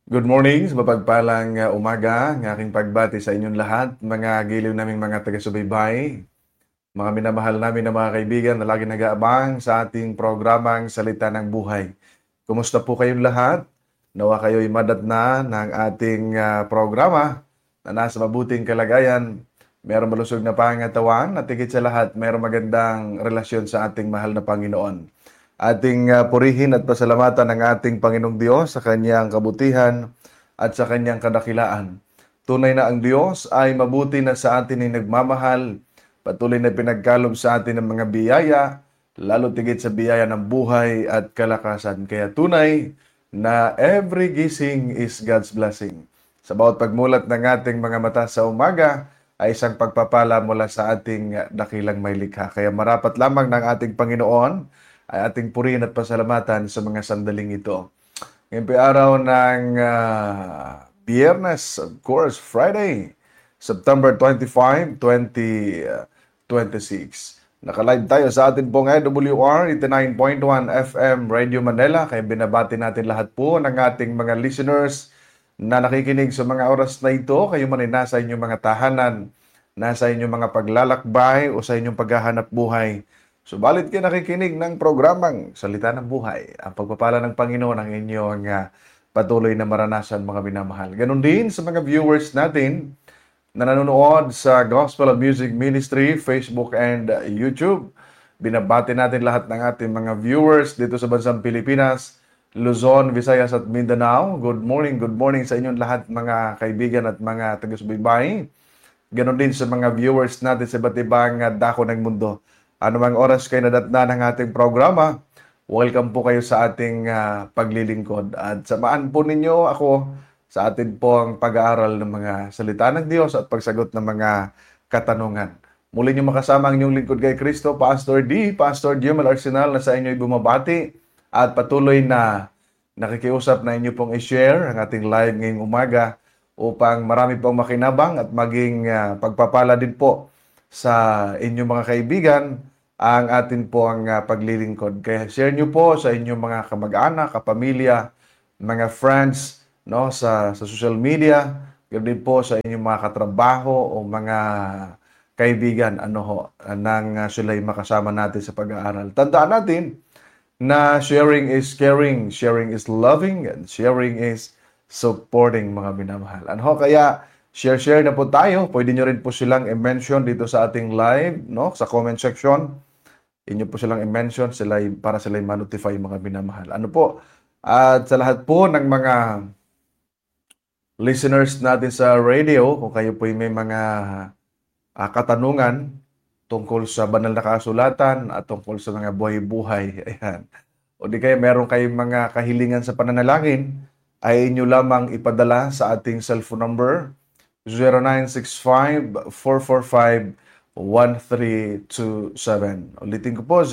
Good morning, sa mapagpalang umaga, ng aking pagbati sa inyong lahat, mga giliw naming mga taga-subaybay, mga minamahal namin na mga kaibigan na lagi nag-aabang sa ating programang Salita ng Buhay. Kumusta po kayong lahat? Nawa kayo'y madatna ng ating programa na nasa mabuting kalagayan, mayroong malusog na pangatawan at higit sa lahat, mayroong magandang relasyon sa ating mahal na Panginoon. Ating purihin at pasalamatan ang ating Panginoong Diyos sa kanyang kabutihan at sa kanyang kadakilaan. Tunay na ang Diyos ay mabuti na sa atin ay nagmamahal, patuloy na pinagkalob sa atin ng mga biyaya, lalo tigit sa biyaya ng buhay at kalakasan. Kaya tunay na every gising is God's blessing. Sa bawat pagmulat ng ating mga mata sa umaga, ay isang pagpapala mula sa ating dakilang may likha. Kaya marapat lamang ng ating Panginoon ay ating purihin at pasalamatan sa mga sandaling ito. Ngayon po araw ng Biyernes, of course, Friday, September 25, 2026. Naka-live tayo sa atin pong AWR 89.1 FM Radio Manila. Kaya binabati natin lahat po ng ating mga listeners na nakikinig sa mga oras na ito. Kayo man ay nasa inyong mga tahanan, nasa inyong mga paglalakbay o sa inyong paghahanap buhay. Subalit kayo nakikinig ng programang Salita ng Buhay. Ang pagpapala ng Panginoon ang inyong patuloy na maranasan, mga minamahal. Ganon din sa mga viewers natin na nanonood sa Gospel of Music Ministry, Facebook and YouTube. Binabati natin lahat ng ating mga viewers dito sa bansang Pilipinas, Luzon, Visayas at Mindanao. Good morning sa inyong lahat, mga kaibigan at mga taga-subaybay. Ganon din sa mga viewers natin sa iba't ibang dako ng mundo. Anumang oras kayo nadatna ng ating programa, welcome po kayo sa ating paglilingkod. At samahan po ninyo ako sa atin pong pag-aaral ng mga salita ng Diyos at pagsagot ng mga katanungan. Muli niyo makasama ang inyong lingkod kay Kristo, Pastor Jumel Arsenal, na sa inyo ay bumabati at patuloy na nakikiusap na inyo pong i-share ang ating live ngayong umaga upang marami pong makinabang at maging pagpapala din po sa inyong mga kaibigan ang atin po ang paglilingkod. Kaya share nyo po sa inyong mga kamag-anak, kapamilya, mga friends, no, sa social media, ganoon din po sa inyong mga katrabaho o mga kaibigan, nang sila'y makasama natin sa pag-aaral. Tandaan natin na sharing is caring, sharing is loving, and sharing is supporting, mga minamahal. Kaya share na po tayo. Pwede nyo rin po silang i-mention dito sa ating live, no? Sa comment section. Inyo po silang i-mention para sila ma-notify, mga minamahal. At sa lahat po ng mga listeners natin sa radio, kung kayo po may mga katanungan tungkol sa banal na kasulatan at tungkol sa mga buhay-buhay, ayan. O di kaya meron kayong mga kahilingan sa pananalangin, ay inyo lamang ipadala sa ating cellphone number 0965-445-1327. Ulitin ko po,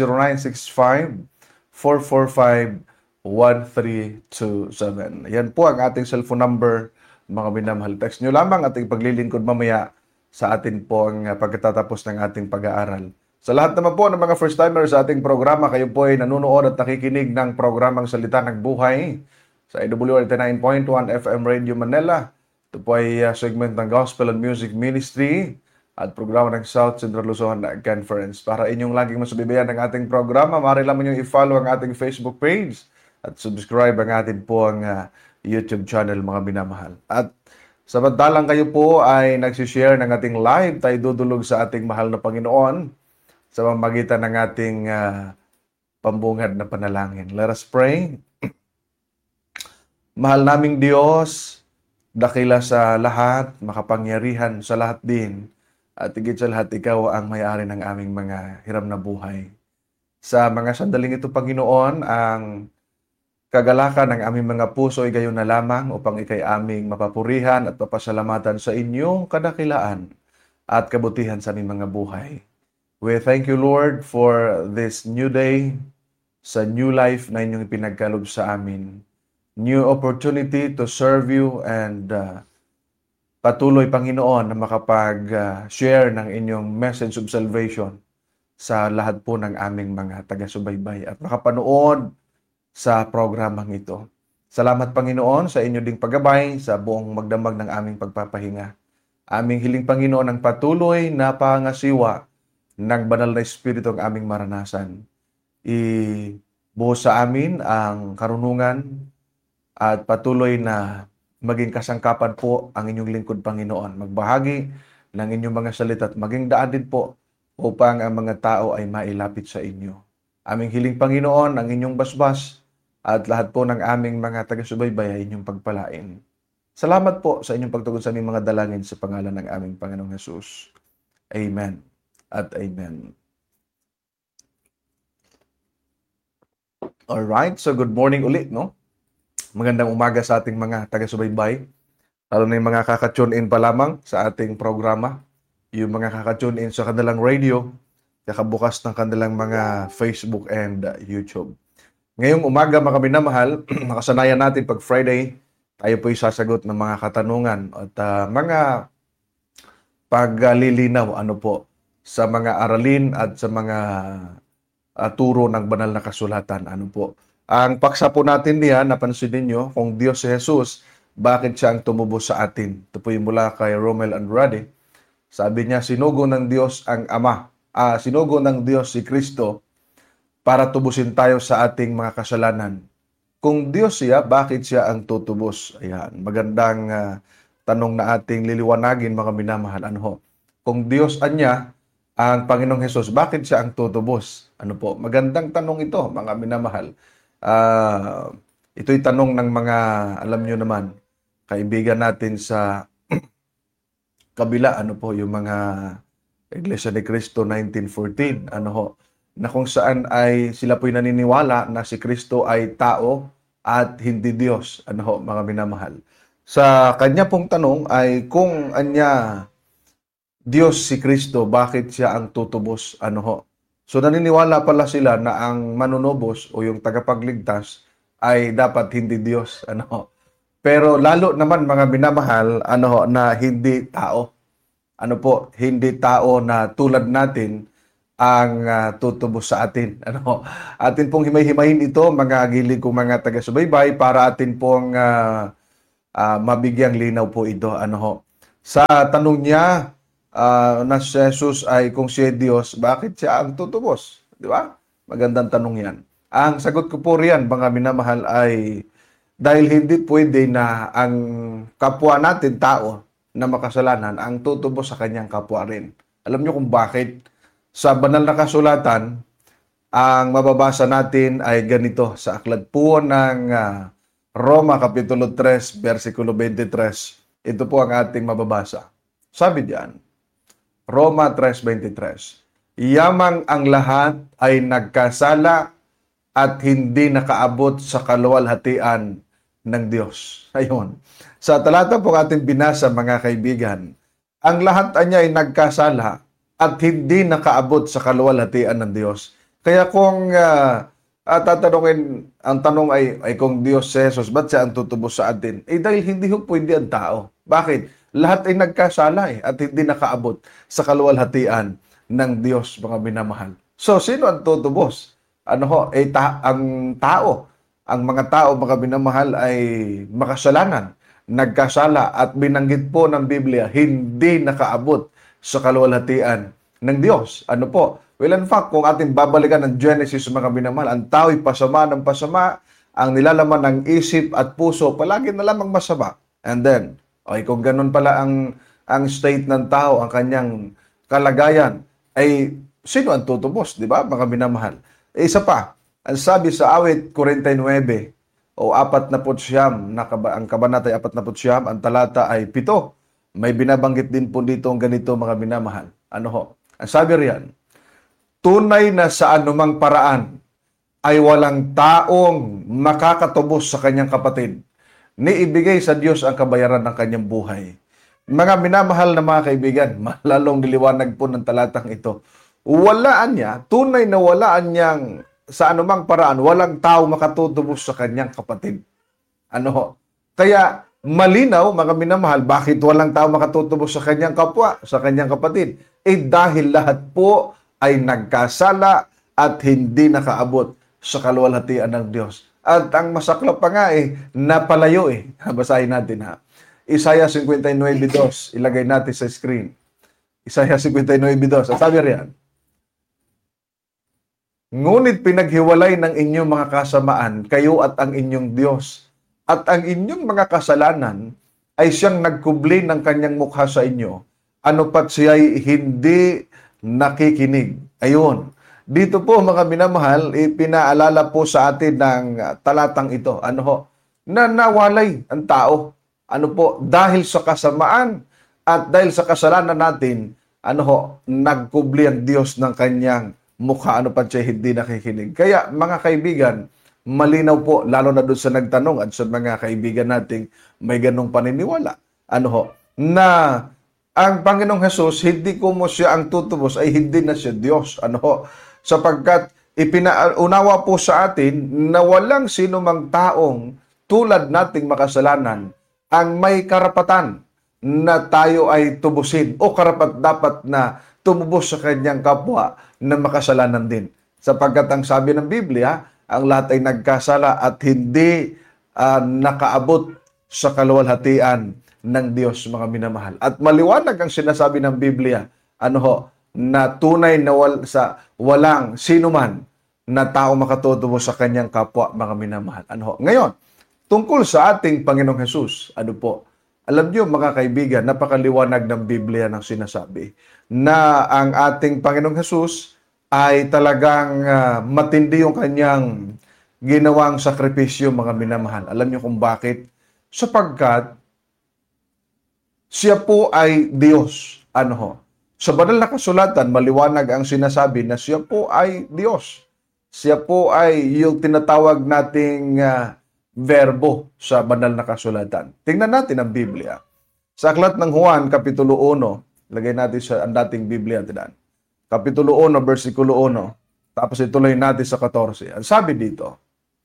0965-445-1327. Yan po ang ating cellphone number, mga minamahal. Text nyo lamang at ipaglilingkod mamaya sa atin po ang pagkatapos ng ating pag-aaral. Sa lahat naman po ng mga first-timers sa ating programa, kayo po ay nanonood at nakikinig ng programang Salita ng Buhay sa AWR 89.1 FM Radio Manila. Ito po ay segment ng Gospel and Music Ministry at programa ng South Central Luzon Conference. Para inyong laging masubaybayan ng ating programa, maaari lamang nyo i-follow ang ating Facebook page at subscribe ang ating po ang YouTube channel, mga minamahal. At samantalang kayo po ay nagsishare ng ating live, tayo dudulog sa ating mahal na Panginoon sa pamamagitan ng ating pambungad na panalangin. Let us pray. Mahal naming Diyos, dakila sa lahat, makapangyarihan sa lahat din, at higit sa lahat, ikaw ang may-ari ng aming mga hiram na buhay. Sa mga sandaling ito, Panginoon, ang kagalakan ng aming mga puso ay gayon na lamang upang ikay aming mapapurihan at papasalamatan sa inyong kadakilaan at kabutihan sa aming mga buhay. We thank you, Lord, for this new day, sa new life na inyong ipinagkalob sa amin. New opportunity to serve you and patuloy, Panginoon, na makapag-share ng inyong message of salvation sa lahat po ng aming mga taga-subaybay at makapanood sa programang ito. Salamat, Panginoon, sa inyo ding paggabay sa buong magdamag ng aming pagpapahinga. Aming hiling, Panginoon, ang patuloy na pangasiwa ng banal na Espiritu ang aming maranasan. Ibuhos sa amin ang karunungan at patuloy na maging kasangkapan po ang inyong lingkod, Panginoon. Magbahagi ng inyong mga salita at maging daan din po upang ang mga tao ay mailapit sa inyo. Aming hiling, Panginoon, ang inyong basbas at lahat po ng aming mga taga-subaybay ay inyong pagpalain. Salamat po sa inyong pagtugon sa aming mga dalangin sa pangalan ng aming Panginoong Hesus. Amen at amen. Alright, so good morning ulit, no? Magandang umaga sa ating mga taga-subaybay. Lalo na yung mga kaka-tune in pa lamang sa ating programa. Yung mga kaka-tune in sa kanilang radio, kakabukas ng kanilang mga Facebook and YouTube. Ngayong umaga, mga minamahal, nakasanayan natin pag Friday, tayo po'y sasagot ng mga katanungan at mga paglilinaw sa mga aralin at sa mga turo ng banal na kasulatan. Ang paksa po natin diyan, napansin ninyo, kung Diyos si Jesus, bakit siya ang tumubos sa atin? Ito po yung mula kay Romel Andrade. Sabi niya, sinugo ng Diyos ang Ama. Sinugo ng Diyos si Kristo para tubusin tayo sa ating mga kasalanan. Kung Diyos siya, bakit siya ang tutubos? Ayan, magandang tanong na ating liliwanagin, mga minamahal. Kung Diyos anya, ang Panginoong Hesus, bakit siya ang tutubos? Magandang tanong ito, mga minamahal. Ito'y tanong ng mga, alam nyo naman, kaibigan natin sa kabila, yung mga Iglesia ni Cristo 1914, na kung saan ay sila po'y naniniwala na si Kristo ay tao at hindi Diyos, mga minamahal. Sa kanya pong tanong ay kung anya Diyos si Kristo, bakit siya ang tutubos, So naniniwala pala sila na ang manunubos o yung tagapagligtas ay dapat hindi Diyos, Pero lalo naman, mga minamahal, na hindi tao. Hindi tao na tulad natin ang tutubos sa atin. Atin pong himay-himayin ito, mga gilig kong mga taga-subaybay, para atin pong mabigyang linaw po ito. Sa tanong niya na si Jesus ay kung siya Diyos, bakit siya ang tutubos? Di ba? Magandang tanong yan. Ang sagot ko po riyan, mga minamahal, ay dahil hindi pwede na ang kapwa natin, tao na makasalanan, ang tutubos sa kanyang kapwa rin. Alam niyo kung bakit? Sa banal na kasulatan, ang mababasa natin ay ganito sa aklat po ng Roma Kapitulo 3, versikulo 23. Ito po ang ating mababasa. Sabi diyan, Roma 3:23, yamang ang lahat ay nagkasala at hindi nakaabot sa kaluwalhatian ng Diyos. Ayun. Sa talata po ating binasa, mga kaibigan, ang lahat niya ay nagkasala at hindi nakaabot sa kaluwalhatian ng Diyos. Kaya kung tatanungin, ang tanong ay kung Diyos si Jesus, ba't siya ang tutubos sa atin? Dahil hindi ho pwede ang tao. Bakit? Lahat ay nagkasala at hindi nakaabot sa kaluwalhatian ng Diyos, mga minamahal. So, sino ang tutubos? Ang tao. Ang mga tao, mga minamahal, ay makasalanan, nagkasala, at binanggit po ng Biblia, hindi nakaabot sa kaluwalhatian ng Diyos. Well, in fact, kung ating babalikan ng Genesis, mga minamahal, ang tao'y pasama ng pasama, ang nilalaman ng isip at puso, palagi na lamang masama. And then, kung ganun pala ang state ng tao, ang kanyang kalagayan, ay sino ang tutubos, di ba, mga minamahal? Isa pa, ang sabi sa awit 49 o 49, ang kabanata ay 49, ang talata ay 7. May binabanggit din po dito ang ganito, mga minamahal. Ang sabi riyan, tunay na sa anumang paraan ay walang taong makakatubos sa kanyang kapatid, ni ibigay sa Diyos ang kabayaran ng kanyang buhay. Mga minamahal na mga kaibigan, malalong niliwanag po ng talatang ito. Walaan niya, tunay na walaan niyang sa anumang paraan, walang tao makatutubos sa kanyang kapatid. Kaya malinaw, mga minamahal, bakit walang tao makatutubos sa kanyang kapwa, sa kanyang kapatid? Dahil lahat po ay nagkasala at hindi nakaabot sa kaluwalhatian ng Diyos. At ang masaklap pa nga napalayo Basahin natin ha. Isaiah 59:2. Ilagay natin sa screen. Isaiah 59:2. Ang sabi riyan, ngunit pinaghiwalay ng inyong mga kasamaan, kayo at ang inyong Diyos. At ang inyong mga kasalanan ay siyang nagkubli ng kanyang mukha sa inyo. Ano pat siya'y hindi nakikinig. Ayun. Dito po mga minamahal, ipinaalala po sa atin ng talatang ito. Ano ho? Na nawalay ang tao. Ano po? Dahil sa kasamaan at dahil sa kasalanan natin, ano ho? Nagkubli ang Diyos ng kanyang mukha, ano pa siya hindi nakikinig. Kaya mga kaibigan, malinaw po, lalo na doon sa nagtanong at sa mga kaibigan nating may ganong paniniwala. Ano ho? Na ang Panginoong Hesus, hindi ko mo siya ang tutubos, ay hindi na siya Diyos. Ano ho? Sapagkat ipinaunawa po sa atin na walang sino mang taong tulad nating makasalanan ang may karapatan na tayo ay tubusin o karapat dapat na tumubos sa kanyang kapwa na makasalanan din. Sapagkat ang sabi ng Biblia, ang lahat ay nagkasala at hindi nakaabot sa kaluwalhatian ng Diyos, mga minamahal. At maliwanag ang sinasabi ng Biblia, ano ho, na tunay na walang sinuman na tao makatutubos sa kanyang kapwa, mga minamahal. Ano ho? Ngayon, tungkol sa ating Panginoong Hesus, ano po, alam niyo mga kaibigan, napakaliwanag ng Biblia ng sinasabi na ang ating Panginoong Hesus ay talagang matindi yung kanyang ginawang sakripisyo, mga minamahal. Alam niyo kung bakit? Sapagkat siya po ay Diyos. Ano ho? Sa banal na kasulatan, maliwanag ang sinasabi na siya po ay Diyos. Siya po ay yung tinatawag nating verbo sa banal na kasulatan. Tingnan natin ang Biblia. Sa aklat ng Juan, Kapitulo 1, lagay natin sa ang dating Biblia. Tinan. Kapitulo 1, versikulo 1. Tapos ituloy natin sa 14. Ang sabi dito,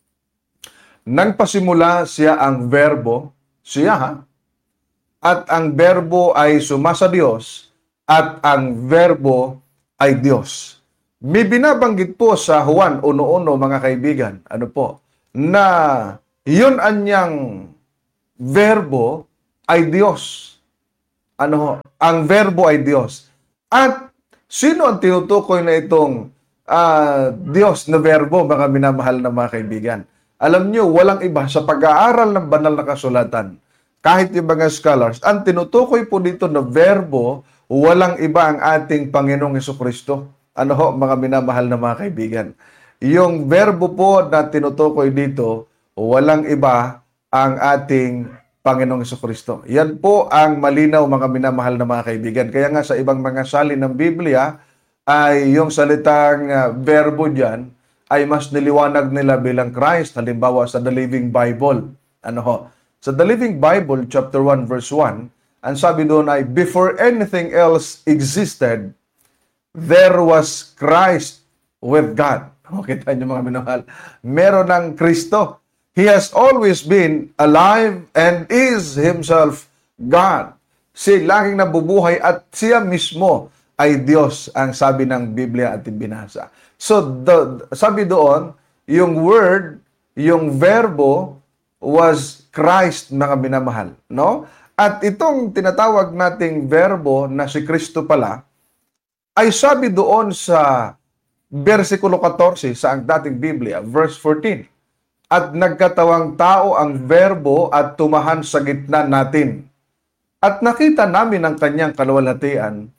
nang pasimula siya ang verbo, siya at ang verbo ay sumasa Diyos, at ang verbo ay Diyos. May binabanggit po sa Juan 1:1, mga kaibigan, ano po, na yun anyang verbo ay Diyos. Ano ho? Ang verbo ay Diyos. At sino ang tinutukoy na itong Diyos na verbo, mga minamahal na mga kaibigan? Alam nyo, walang iba sa pag-aaral ng banal na kasulatan. Kahit yung mga scholars, ang tinutukoy po dito na verbo, walang iba ang ating Panginoong Hesukristo. Ano ho, mga minamahal na mga kaibigan? Yung verbo po na tinutukoy dito, walang iba ang ating Panginoong Hesukristo. Yan po ang malinaw, mga minamahal na mga kaibigan. Kaya nga sa ibang mga salin ng Biblia, ay yung salitang verbo dyan, ay mas niliwanag nila bilang Christ. Halimbawa sa The Living Bible. Ano ho? Sa The Living Bible, chapter 1, verse 1, ang sabi doon ay, before anything else existed, there was Christ with God. Kita niyo mga minamahal. Meron ng Kristo. He has always been alive and is himself God. Siya laging nabubuhay at siya mismo ay Diyos, ang sabi ng Biblia at binasa. So, sabi doon, yung word, yung verbo was Christ, mga minamahal. No? At itong tinatawag nating verbo na si Kristo pala, ay sabi doon sa versikulo 14 sa ang dating Biblia, verse 14. At nagkatawang tao ang verbo at tumahan sa gitna natin. At nakita namin ang kanyang kaluwalhatian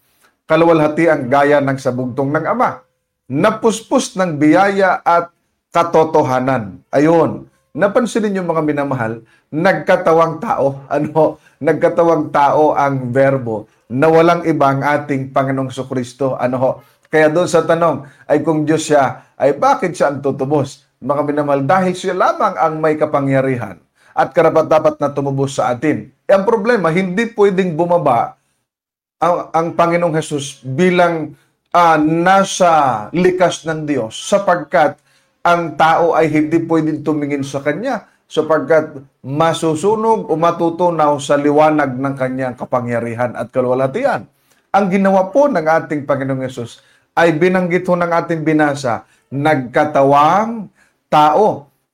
gaya ng sabugtong ng Ama, napuspos ng biyaya at katotohanan. Ayun, napansin niyo mga minamahal, nagkatawang tao. Ano? Nagkatawang tao ang verbo na walang ibang ating Panginoong Jesucristo. Ano ho? Kaya doon sa tanong, ay kung Diyos siya, ay bakit siya ang tutubos? Mga minamahal, dahil siya lamang ang may kapangyarihan at karapat-dapat na tumubos sa atin. Ang problema, hindi pwedeng bumaba ang Panginoong Hesus bilang nasa likas ng Diyos sapagkat ang tao ay hindi pwedeng tumingin sa Kanya sapagkat masusunog o matutunaw sa liwanag ng Kanyang kapangyarihan at kaluwalhatian. Ang ginawa po ng ating Panginoong Hesus ay binanggit ho ng ating binasa, nagkatawang tao.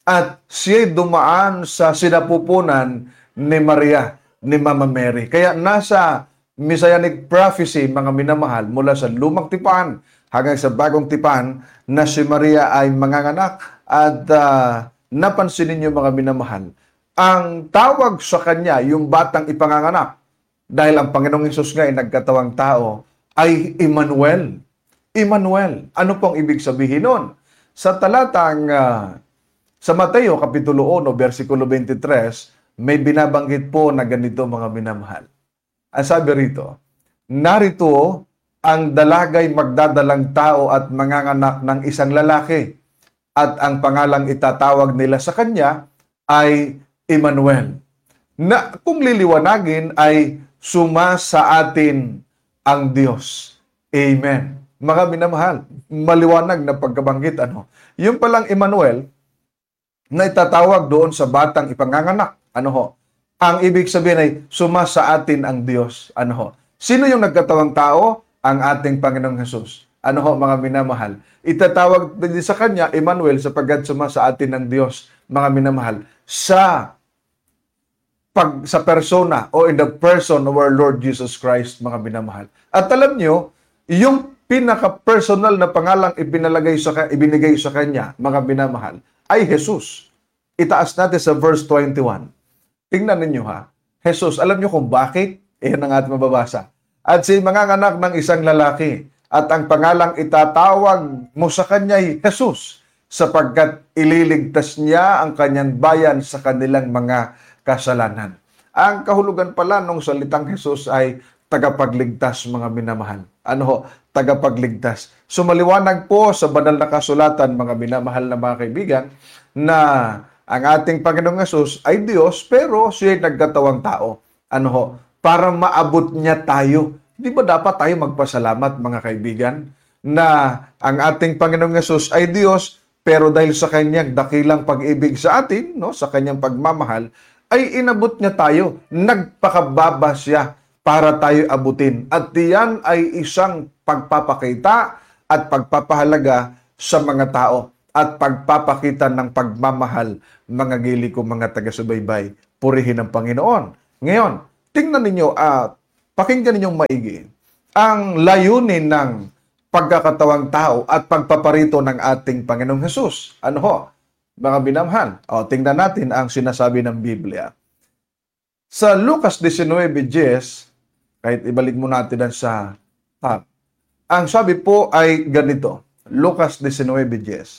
at siya'y dumaan sa sinapupunan ni Maria, ni Mama Mary. Kaya nasa Messianic prophecy, mga minamahal, mula sa lumang tipan hanggang sa bagong tipan, na si Maria ay manganganak. At napansin ninyo, mga minamahal, ang tawag sa kanya, yung batang ipanganganak, dahil ang Panginoong Hesus nga ay nagkatawang tao, ay Emmanuel. Emmanuel. Ano pong ibig sabihin nun? Sa talatang sa Mateo Kapitulo 1, versikulo 23, may binabanggit po na ganito, mga minamahal. Ang sabi rito, narito ang dalagay magdadalang tao at manganganak ng isang lalaki, at ang pangalang itatawag nila sa kanya ay Emmanuel. Na kung liliwanagin ay suma sa atin ang Diyos. Amen. Mga minamahal, maliwanag na pagkabanggit. Yung palang Emmanuel, na itatawag doon sa batang ipanganganak. Ang ibig sabihin ay suma sa atin ang Diyos. Sino yung nagkatawang tao? Ang ating Panginoong Hesus. Mga minamahal? Itatawag din sa kanya, Emmanuel, sapagkat suma sa atin ang Diyos, mga minamahal, sa persona o in the person of our Lord Jesus Christ, mga minamahal. At alam nyo, yung pinaka-personal na pangalang ibinigay sa kanya, mga minamahal, ay Jesus. Itaas natin sa verse 21. Tingnan ninyo ha. Jesus, alam nyo kung bakit? Iyan ang ating mababasa. At si manganganak ng isang lalaki, at ang pangalang itatawag mo sa kanya ay Jesus, sapagkat ililigtas niya ang kanyang bayan sa kanilang mga kasalanan. Ang kahulugan pala ng salitang Jesus ay tagapagligtas, mga minamahal. Tagapagligtas. So maliwanag po sa banal na kasulatan, mga minamahal na mga kaibigan, na ang ating Panginoong Hesus ay Diyos, pero siya ay nagkatawang tao. Para maabot niya tayo. Di ba dapat tayo magpasalamat, mga kaibigan, na ang ating Panginoong Hesus ay Diyos, pero dahil sa kanyang dakilang pag-ibig sa atin, sa kanyang pagmamahal, ay inabot niya tayo. Nagpakababa siya para tayo abutin. At diyan ay isang pagpapakita at pagpapahalaga sa mga tao at pagpapakita ng pagmamahal, mga gili ko, mga taga-subaybay. Purihin ang Panginoon. Ngayon, tingnan ninyo pakinggan ninyong maigi ang layunin ng pagkakatawang tao at pagpaparito ng ating Panginoong Hesus. Mga binamahal? Tingnan natin ang sinasabi ng Biblia. Sa Lucas 19:10, kahit ibalik mo natin sa top, ang sabi po ay ganito. Lucas 19:10.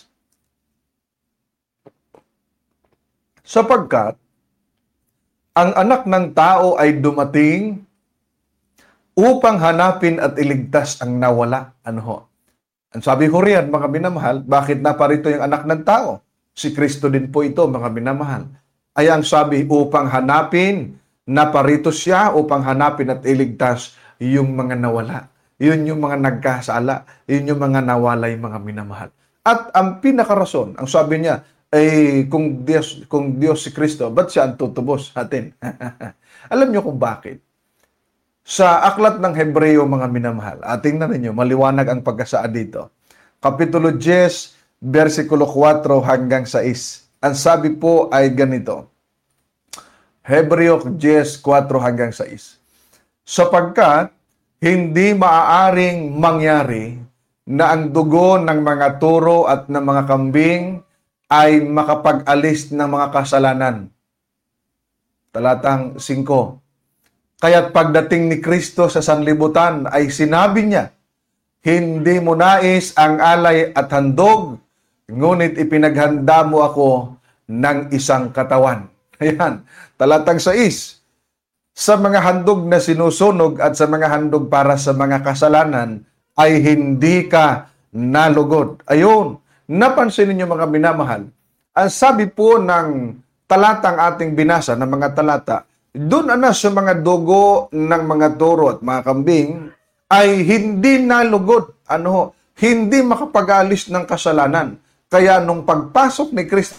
Sapagkat ang anak ng tao ay dumating upang hanapin at iligtas ang nawala. Ang sabi ko riyan, mga minamahal, bakit naparito yung anak ng tao? Si Kristo din po ito, mga minamahal. Ay ang sabi, upang hanapin, naparito siya upang hanapin at iligtas yung mga nawala. Yun yung mga nagkasala. Yun yung mga nawalay, mga minamahal. At ang pinakarason, ang sabi niya, ay kung Diyos si Kristo, ba't siya ang tutubos natin? Alam niyo kung bakit? Sa aklat ng Hebreo, mga minamahal, tingnan ninyo, maliwanag ang pagkasaad dito. Kapitulo 10, versikulo 4 hanggang 6. Ang sabi po ay ganito. Hebreo 10, 4 hanggang 6. Sapagkat hindi maaaring mangyari na ang dugo ng mga turo at ng mga kambing ay makapag-alis ng mga kasalanan. Talatang 5. Kaya't pagdating ni Kristo sa sanlibutan ay sinabi niya, hindi mo nais ang alay at handog, ngunit ipinaghanda mo ako ng isang katawan. Ayan, talatang 6. Sa mga handog na sinusunog at sa mga handog para sa mga kasalanan ay hindi ka nalugod. Ayun, napansin niyo, mga minamahal, ang sabi po ng talatang ating binasa, ng mga talata, doon sa mga dugo ng mga toro at mga kambing ay hindi nalugod. Hindi makapag-alis ng kasalanan. Kaya nung pagpasok ni Kristo,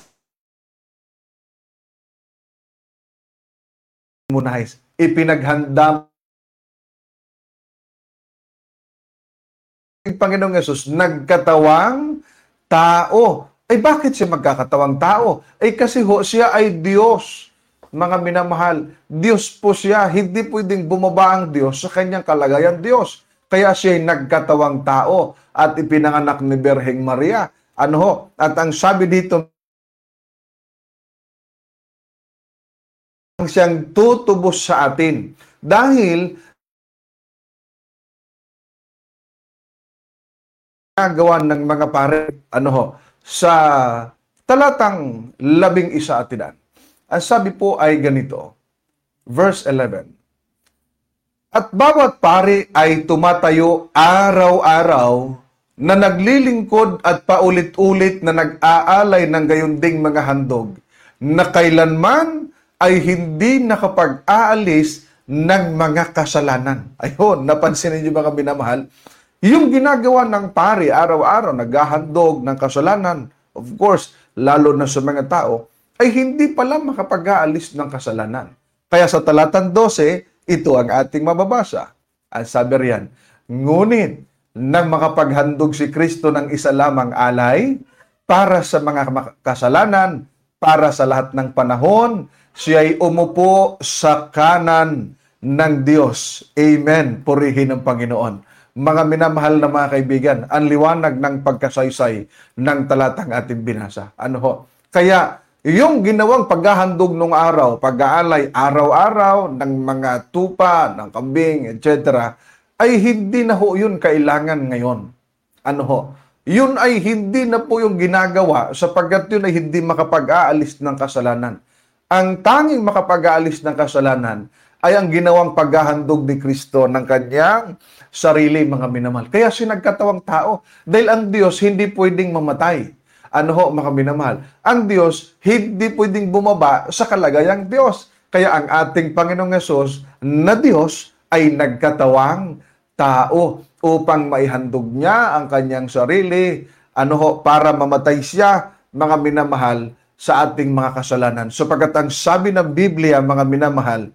ipinaghanda ng Panginoong Hesus, nagkatawang tao Ay bakit siya magkakatawang tao? Ay kasi siya ay Diyos. Mga minamahal, Diyos po siya. Hindi pwedeng bumaba ang Diyos sa kanyang kalagayan Diyos. Kaya siya ay nagkatawang tao at ipinanganak ni Birheng Maria. At ang sabi dito, siyang tutubos sa atin. Dahil nagawa ng mga pare, sa talatang 11 atidan. Ang sabi po ay ganito, verse 11. At bawat pari ay tumatayo araw-araw na naglilingkod at paulit-ulit na nag-aalay ng gayunding mga handog na kailanman ay hindi nakapag-aalis ng mga kasalanan. Ayun, napansin niyo mga minamahal? Yung ginagawa ng pari araw-araw, naghahandog ng kasalanan, of course, lalo na sa mga tao, ay hindi pala makapag-aalis ng kasalanan. Kaya sa talatang 12, ito ang ating mababasa. Ang sabi riyan, ngunit nang makapaghandog si Kristo ng isa lamang alay para sa mga kasalanan, para sa lahat ng panahon, siya ay umupo sa kanan ng Diyos. Amen. Purihin ang Panginoon. Mga minamahal na mga kaibigan, ang liwanag ng pagkasaysay ng talatang ating binasa. Kaya, yung ginawang paghahandog nung araw, pag-aalay araw-araw ng mga tupa, ng kambing, etc., ay hindi na ho yun kailangan ngayon. Yun ay hindi na po yung ginagawa sapagkat yun ay hindi makapag-aalis ng kasalanan. Ang tanging makapag-aalis ng kasalanan ay ang ginawang paghahandog ni Kristo ng kanyang sarili, mga minamahal. Kaya siya nagkatawang tao. Dahil ang Diyos hindi pwedeng mamatay. Mga minamahal? Ang Diyos hindi pwedeng bumaba sa kalagayang Diyos. Kaya ang ating Panginoong Hesus na Diyos ay nagkatawang tao upang maihandog niya ang kanyang sarili, para mamatay siya, mga minamahal, sa ating mga kasalanan. Sapagkat ang sabi ng Biblia, mga minamahal,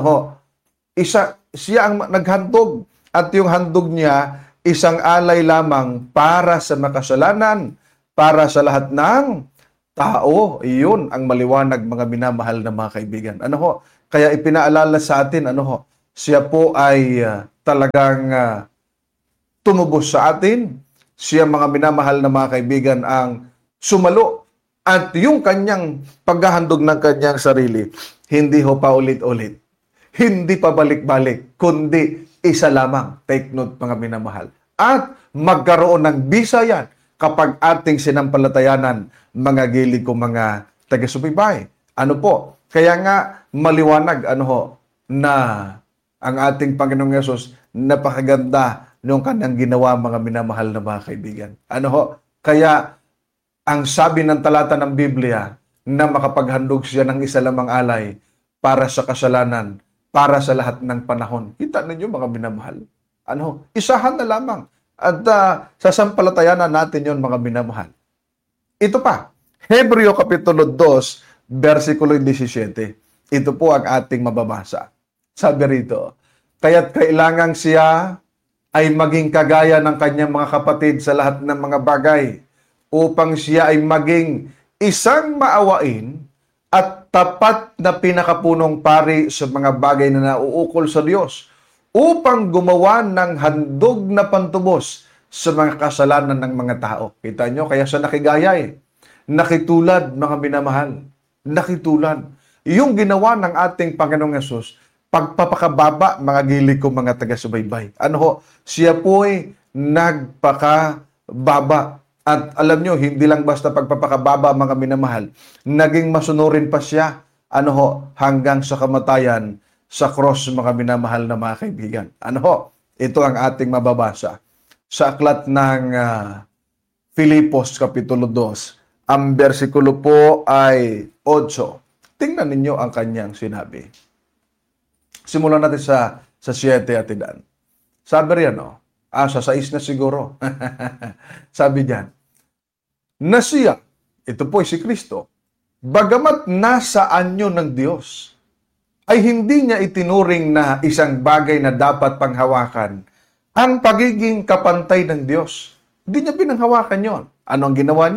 siya ang naghandog at yung handog niya isang alay lamang para sa makasalanan, para sa lahat ng tao. Iyon ang maliwanag, mga minamahal na mga kaibigan. Kaya ipinaalala sa atin, siya po ay talagang tumubos sa atin. Siya, mga minamahal na mga kaibigan, ang sumalo. At yung kanyang paghahandog ng kanyang sarili, hindi ho pa ulit-ulit. Hindi pa balik-balik, kundi isa lamang. Take note, mga minamahal. At magkaroon ng bisa yan kapag ating sinampalatayanan, mga gilid ko, mga taga-subaybay. Kaya nga maliwanag, na ang ating Panginoong Yesus, napakaganda nung kanyang ginawa, mga minamahal na mga kaibigan. Kaya ang sabi ng talata ng Biblia, na makapaghandog siya ng isa lamang alay para sa kasalanan, para sa lahat ng panahon. Kita ninyo, mga minamahal. Isahan na lamang. At sasampalatayanan natin yon, mga minamahal. Ito pa, Hebreo Kapitulo 2, versikulo 17. Ito po ang ating mababasa. Sabi rito, kaya't kailangang siya ay maging kagaya ng kanyang mga kapatid sa lahat ng mga bagay, upang siya ay maging isang maawain at tapat na pinakapunong pari sa mga bagay na nauukol sa Diyos, upang gumawa ng handog na pantubos sa mga kasalanan ng mga tao. Kita nyo, kaya siya nakigaya nakitulad, mga minamahal. Nakitulad. Yung ginawa ng ating Panginoong Yesus, pagpapakababa, mga gilid ko, mga taga-subaybay. Siya po ay nagpakababa. At alam nyo, hindi lang basta pagpapakababa, mga minamahal, naging masunurin pa siya, hanggang sa kamatayan sa cross, mga minamahal na mga kaibigan. Ito ang ating mababasa sa aklat ng Filipos, Kapitulo 2. Ang versikulo po ay 8. Tingnan ninyo ang kanyang sinabi. Simulan natin sa 7 atidan. Sabi riyan, sa 6 na siguro. Sabi diyan, na siya, ito po si Kristo, bagamat nasa anyo ng Diyos, ay hindi niya itinuring na isang bagay na dapat panghawakan ang pagiging kapantay ng Diyos. Hindi niya pinanghawakan yon. Ano ang ginawa niya?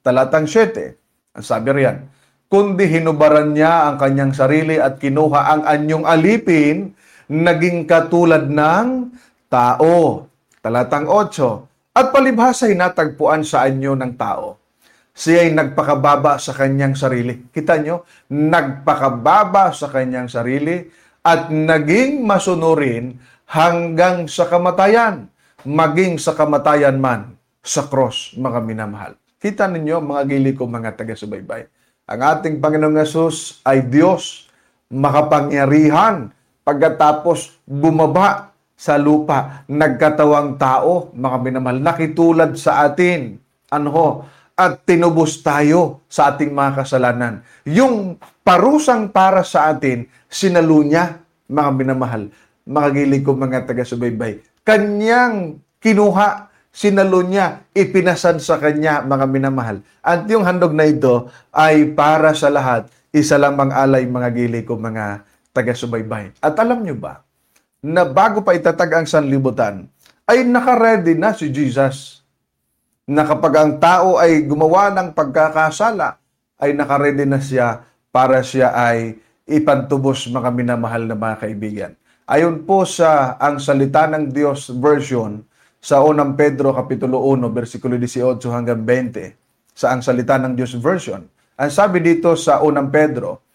talatang 7. Ang sabi riyan, kundi hinubaran niya ang kanyang sarili at kinuha ang anyong alipin, naging katulad ng tao. Talatang 8, at palibhasa'y natagpuan sa anyo ng tao. Siya'y nagpakababa sa kanyang sarili. Kita nyo? Nagpakababa sa kanyang sarili at naging masunurin hanggang sa kamatayan. Maging sa kamatayan man sa cross, mga minamahal. Kita ninyo, mga gili ko, mga taga-subaybay. Ang ating Panginoong Hesus ay Diyos, makapangyarihan, pagkatapos bumaba sa lupa, nagkatawang tao, mga minamahal, nakitulad sa atin. At tinubos tayo sa ating mga kasalanan. Yung parusang para sa atin, sinalo niya, mga minamahal, mga gili ko, mga taga-subaybay. Kanyang kinuha, sinalo niya, ipinasan sa kanya, mga minamahal. At yung handog na ito ay para sa lahat, isa lamang alay, mga gili ko, mga taga-subaybay. At alam niyo ba, na bago pa itatag ang sanlibutan, ay nakaready na si Jesus. Na kapag ang tao ay gumawa ng pagkakasala, ay nakaredy na siya para siya ay ipantubos, mga minamahal na mga kaibigan. Ayon po sa ang salita ng Diyos version sa 1 Pedro Kapitulo 1, versikulo 18 hanggang 20, sa ang salita ng Diyos version, ang sabi dito sa 1 Pedro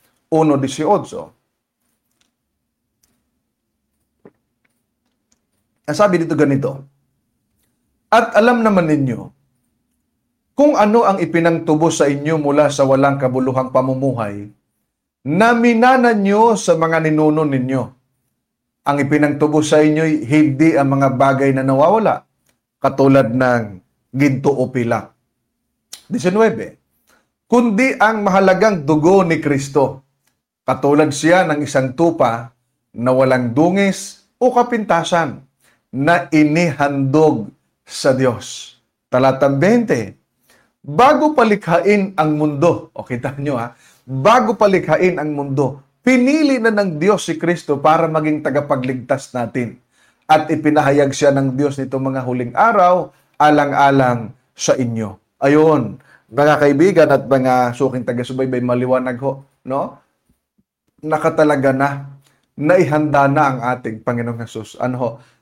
1:18, ang sabi dito ganito, at alam naman ninyo, kung ano ang ipinangtubos sa inyo mula sa walang kabuluhang pamumuhay, na minana nyo sa mga ninuno ninyo. Ang ipinangtubos sa inyo, hindi ang mga bagay na nawawala, katulad ng ginto o pilak. 19. Kundi ang mahalagang dugo ni Kristo, katulad siya ng isang tupa na walang dungis o kapintasan, na inihandog sa Diyos. Talatang 20. Bago palikhain ang mundo, o kita nyo bago palikhain ang mundo, pinili na ng Diyos si Kristo para maging tagapagligtas natin. At ipinahayag siya ng Diyos nitong mga huling araw, alang-alang sa inyo. Ayun, mga kaibigan at mga suking taga-subaybay, maliwanag ho, no? Nakatalaga na, naihanda na ang ating Panginoong Hesus.